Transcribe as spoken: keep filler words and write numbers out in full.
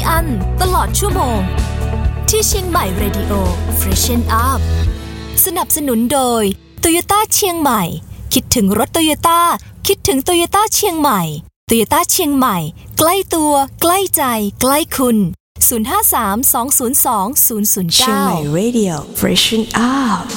อันตลอดชั่วโมงที่เชียงใหม่ Radio Freshen Up สนับสนุนโดย Toyota เชียงใหม่คิดถึงรถ Toyota คิดถึง Toyota เชียงใหม่ Toyota เชียงใหม่ใกล้ตัวใกล้ใจใกล้คุณศูนย์ ห้า สาม สอง ศูนย์ สอง ศูนย์ ศูนย์ เก้าเชียงใหม่ Radio Freshen Up